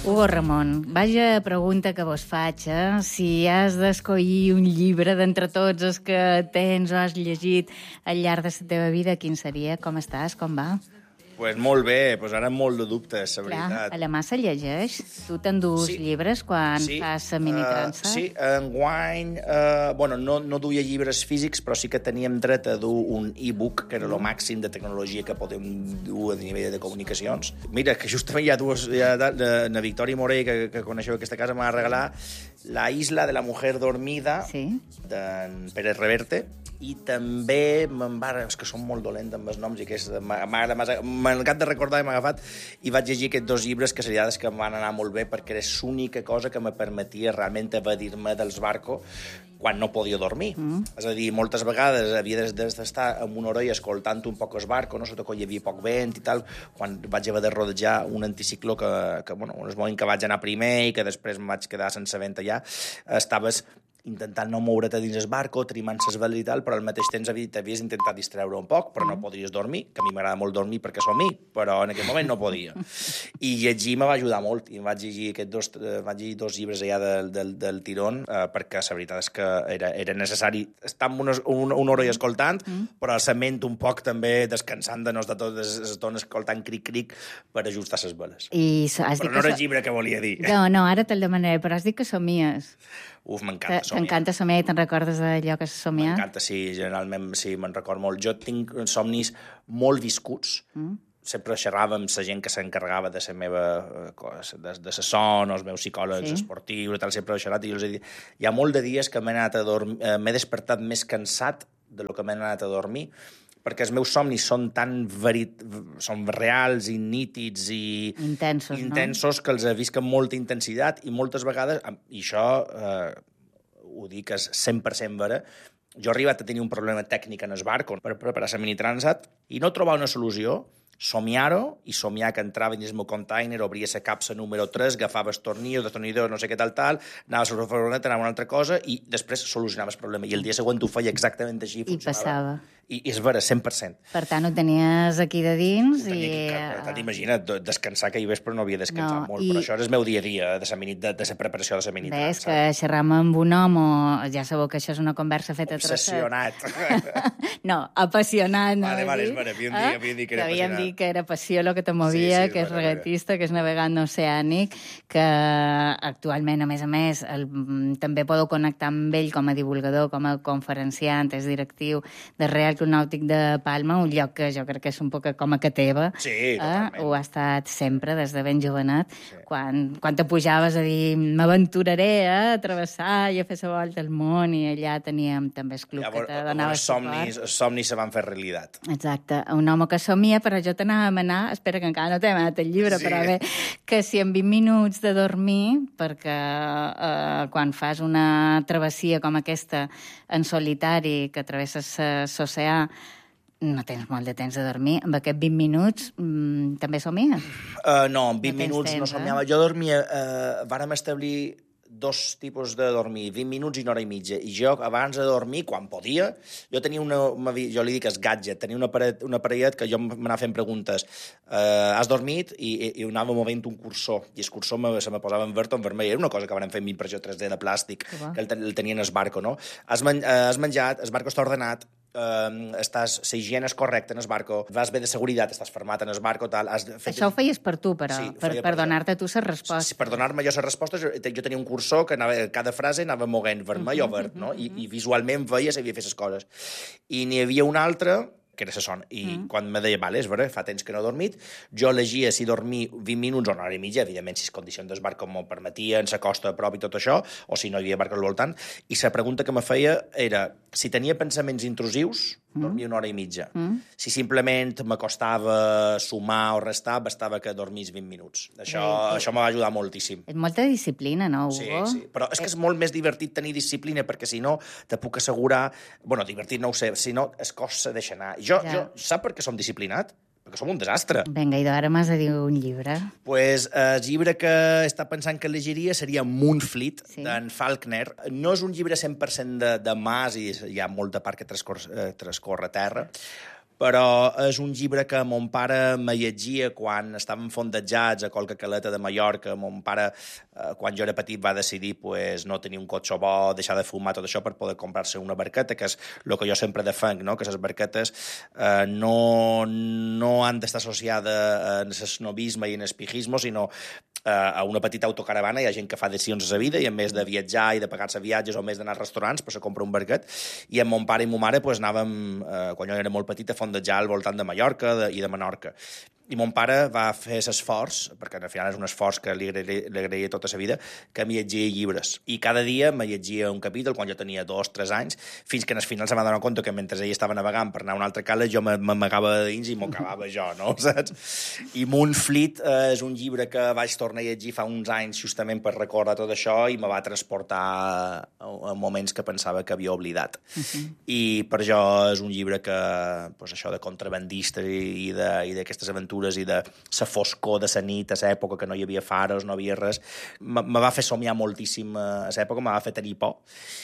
Hugo Ramon, vaja pregunta que vos faig, si has d'escollir un llibre d'entre tots els que tens o has llegit al llarg de la teva vida, quin seria? Com estàs? Com va? Pues molt bé, pues ara molt de dubtes, la veritat. A la massa llegeix? Tu t'endús llibres quan fas la minitrança? Sí, enguany... bueno, no duia llibres físics, però sí que teníem dret a dur un e-book, que era el màxim de tecnologia que podem dur a nivell de comunicacions. Mira, que justament hi ha dues... Na Victòria Morell, que coneixeu aquesta casa, m'ha regalat La isla de la mujer dormida, d'en Pérez Reverte, i també és que són molt dolents amb els noms i que m'encanta de recordar i m'ha agafat i vaig llegir aquests dos llibres que seria que em van anar molt bé perquè és l'única cosa que me permetia realment evadir-me dels barcos quan no podia dormir. És a dir, moltes vegades havia d'estar amb una orella escoltant un poc el barco, no? Sobretot quan hi havia poc vent i tal, quan vaig haver de rodejar un anticicló que bueno, en el moment que vaig anar primer i que després em vaig quedar sense vent allà, estaves intentant no moure't a dins el barco, trimant les veles i tal, però al mateix temps t'havies intentat distreure un poc, però no podries dormir, que a mi m'agrada molt dormir perquè som-hi, però en aquell moment no podia. I llegir me va ajudar molt, i vaig llegir dos llibres allà del tirón, perquè la veritat és que era necessari estar amb una hora escoltant, però la ment un poc també descansant de no estar tot l'estona escoltant cric-cric per ajustar les veles. Però no era el llibre que volia dir. No, ara te'l demanaré, però has dit que somies. M'encanta somiar. T'encanta somiar i te'n recordes d'allò que has somiat? M'encanta, sí, generalment sí, me'n record molt. Jo tinc somnis molt viscuts. Sempre xerrava amb la gent que s'encarregava de la meva de la son, els meus psicòlegs esportius i tal, sempre he xerrat i jo els he dit, hi ha molt de dies que m'he despertat més cansat del que m'he anat a dormir, perquè els meus somnis són tan són reals i nítids i intensos que els visc amb molta intensitat i moltes vegades, i això ho dic és 100% vera, jo he arribat a tenir un problema tècnic en el barco per preparar la mini-transat i no trobar una solució, somiar-ho i somiar que entrava dins el meu container, obria la capsa número 3, agafava el destornidor, no sé què tal, anava a la furgoneta, anava a una altra cosa i després solucionava el problema. I el dia següent ho feia exactament així. I passava. I és vera, 100%. Per tant, ho tenies aquí de dins i... Imagina't, descansar, que ahir vespre no havia descansat molt, però això és el meu dia a dia, de la preparació de la mini-transa. Ves que xerram amb un home, ja sabeu que això és una conversa feta a trosset. Obsessionat. No, apassionat. Vale, havia dit que era apassionat. Que era passió el que te movia, que és regatista, que és navegant oceànic, que actualment, a més, també podeu connectar amb ell com a divulgador, com a conferenciant, és directiu de Real Club Nàutic de Palma, un lloc que jo crec que és un poc com a que teva. Sí, totalment. Ho ha estat sempre, des de ben jovenat. Sí. Quan te pujaves a dir m'aventuraré a travessar i a fer la volta al món, i allà teníem també el club que te donava suport. Els somnis se van fer realitat. Exacte. Un home que somia, però jo t'anava a manar, espera que encara no t'he manat el llibre, però bé, que si en 20 minuts de dormir, perquè quan fas una travessia com aquesta en solitari, que travesses l'oceà, no tens molt de temps de dormir, amb aquests 20 minuts també somies? No, en 20 minuts no somiava. Jo dormia, vàrem establir dos tipus de dormir, 20 minuts i una hora i mitja. I jo, abans de dormir, quan podia, jo tenia jo li dic es gadget, tenia una parellet que jo m'anava fent preguntes. Has dormit? I anava movent un cursor, i el cursor se me posava en verd o en vermell. Era una cosa que vam fer amb impressió 3D de plàstic, que el tenien el barco, no? Has menjat, el barco està ordenat, la higiene és correcta en el barco, vas bé de seguretat, estàs fermat en el barco, tal... Això ho feies per tu, però, per donar-te tu les respostes. Sí, per donar-me jo les respostes, jo tenia un cursor que cada frase anava moguent vermell o verd, no? I visualment veia si havia fet les coses. I n'hi havia un altre que era la son. I quan me deia, vale, és vera, fa temps que no he dormit, jo elegia si dormir 20 minuts o una hora i mitja, evidentment, si les condicions del barco m'ho permetien, la costa a prop i tot això, o si no hi havia barco al voltant, i la pregunta que me feia era si tenia pensaments intrusius, dormia una hora i mitja. Si simplement m'acostava sumar o restar, bastava que dormís 20 minuts. Això m'ha ajudat moltíssim. És molta disciplina, no, Hugo? Sí, però és que és molt més divertit tenir disciplina, perquè si no, te puc assegurar... Bueno, divertit no ho sé, si no, es cos se deixa anar. Jo sap per què som disciplinat? Perquè som un desastre. Vinga, i ara m'has de dir un llibre. Pues el llibre que està pensant que llegiria seria Moonfleet, d'en Faulkner. No és un llibre 100% de mas, i hi ha molta part que transcorre a terra, però és un llibre que mon pare me llegia quan estàvem fondejats a qualque caleta de Mallorca. Mon pare, quan jo era petit, va decidir pues, no tenir un cotxe bo, deixar de fumar, tot això, per poder comprar-se una barqueta, que és el que jo sempre defenc, no? Que les barquetes no han d'estar associades a l'esnobisme i en espijisme, sinó a una petita autocaravana. Hi ha gent que fa decisions a la vida i en més de viatjar i de pagar-se viatges o més d'anar a restaurants, pues se compra un barquet. I amb mon pare i ma mare pues, anàvem, quan jo era molt petit, a fondejar al voltant de Mallorca i de Menorca. I mon pare va fer l'esforç, perquè al final és un esforç que li agraïa tota la vida, que m'hi llegia llibres. I cada dia me llegia un capítol, quan jo tenia 2 o 3 anys, fins que al final se va donar compte que mentre ell estava navegant per anar a una altra cala, jo m'amagava de dins i m'ho acabava jo, no? Saps? I Moonfleet és un llibre que vaig tornar a llegir fa uns anys justament per recordar tot això i me va transportar a moments que pensava que havia oblidat. I per això és un llibre que, pues, això de contrabandistes i d'aquestes aventures i de la foscor de la nit, a l'època que no hi havia faros, no havia res, me va fer somiar moltíssim a l'època, me va fer tenir por.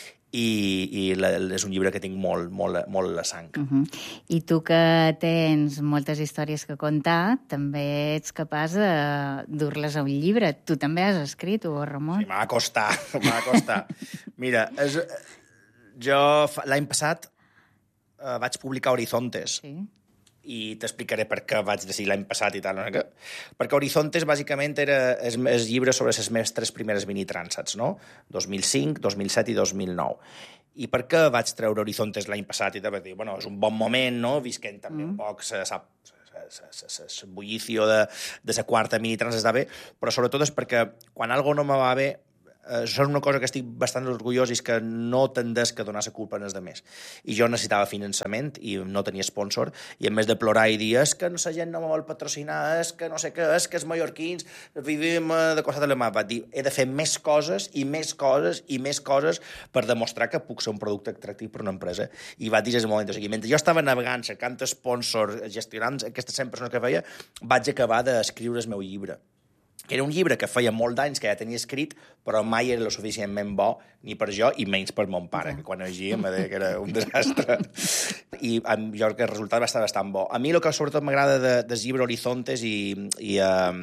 I és un llibre que tinc molt a la sang. I tu que tens moltes històries que contar, també ets capaç de dur-les a un llibre. Tu també has escrit, Ramon? Sí, m'ha costat. Mira, jo l'any passat vaig publicar Horizontes. Sí. I t'explicaré per què vaig decidir l'any passat i tal. No? Perquè Horizontes, bàsicament, és llibre sobre les meves 3 primeres minitrans, saps, no? 2005, 2007 i 2009. I per què vaig treure Horizontes l'any passat? I tal? Perquè, bueno, és un bon moment, no? Visquent també un poc, el bullicio de la quarta minitrans està bé, però sobretot és perquè quan algo no me va bé, això és una cosa que estic bastant orgullós, és que no tendesc a donar la culpa als altres. I jo necessitava finançament i no tenia sponsor, i en més de plorar i dir és que la gent no me vol patrocinar, és que no sé què, és que els mallorquins vivim de costat de la mà. Va dir, he de fer més coses i més coses i més coses per demostrar que puc ser un producte atractiu per una empresa. I va dir en el moment, o sigui, mentre jo estava navegant, cercant sponsor, gestionant aquestes 100 persones que feia, vaig acabar d'escriure el meu llibre. Era un llibre que feia molt d'anys que ja tenia escrit, però mai era lo suficientment bo ni per jo i menys per mon pare, que quan llegia em va dir que era un desastre. I jo crec que el resultat va estar bastant bo. A mi el que sobretot m'agrada del llibre Horizontes i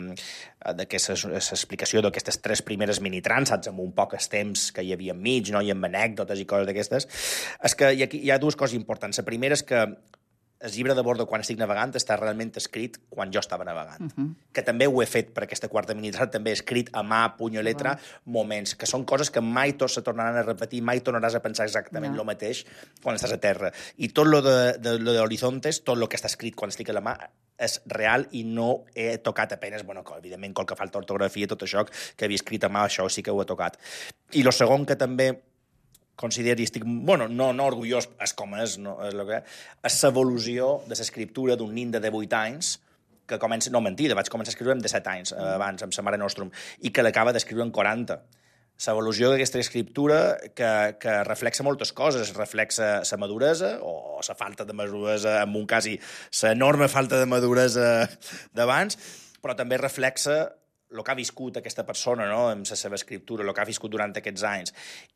l'explicació d'aquestes 3 primeres minitrans, saps, amb un poc els temps que hi havia enmig, no? I amb anècdotes i coses d'aquestes, és que hi ha 2 coses importants. La primera és que el llibre de bordo quan estic navegant està realment escrit quan jo estava navegant. Que també ho he fet per aquesta quarta minitrans, també he escrit a mà, puny i letra, moments, que són coses que mai se tornaran a repetir, mai tornaràs a pensar exactament el mateix quan estàs a terra. I tot lo de Horizontes, tot el que està escrit quan estic a la mà, és real i no he tocat apenes, bueno, evidentment, qualque falta d'ortografia, tot això que havia escrit a mà, això sí que ho he tocat. I el segon que també considero, i estic, bueno, no orgullós, és com és, no, és l'evolució de l'escriptura d'un nin de 18 anys que comença, no mentida, vaig començar a escriure amb 17 anys abans, amb sa Mare Nostrum, i que l'acaba d'escriure en 40. L'evolució d'aquesta escriptura que reflexa moltes coses, reflexa la maduresa, o la falta de maduresa, en un cas, i l'enorme falta de maduresa d'abans, però també reflexa el que ha viscut aquesta persona, no?, amb la seva escriptura, el que ha viscut durant aquests anys.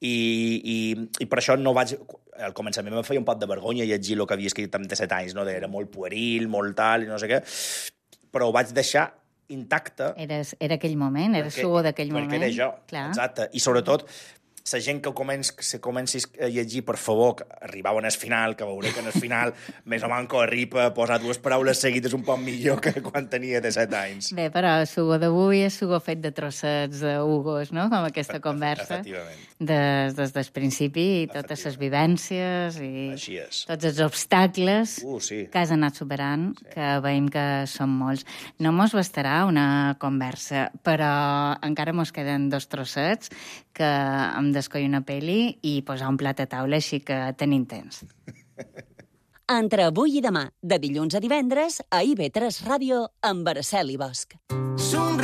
I per això no vaig... Al començament em feia un pot de vergonya llegir el que havia escrit amb 17 anys, no? Era molt pueril, molt tal, i no sé què, però ho vaig deixar intacte. Era aquell moment, era suor d'aquell moment. Perquè era jo, exacte. I sobretot, la gent que comenci a llegir, per favor, que arribaven al final, que veuré que en el final més o manco arriba a posar 2 paraules seguides un poc millor que quan tenia 17 anys. Bé, però el sugo d'avui és sugo fet de trossets d'ugos, no?, com aquesta conversa. Efectivament. Des del principi, i totes les vivències i tots els obstacles que has anat superant, que veiem que són molts. No mos bastarà una conversa, però encara mos queden 2 trossets que hem d'escollir una pel·li i posar un plat a taula, així que tenim temps. Entre avui i demà, de dilluns a divendres, a IB3 Ràdio, amb Araceli Bosch.